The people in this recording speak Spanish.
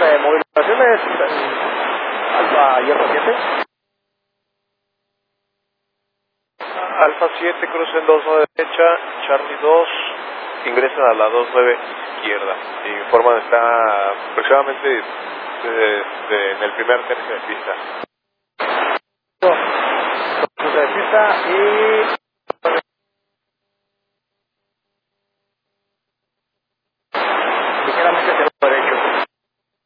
movilizaciones. Alfa Hierro 7. Alfa 7, crucen 29 derecha, Charlie 2, ingresan a la 29 izquierda. Y mi informan está aproximadamente en el primer tercio de pista. De pista y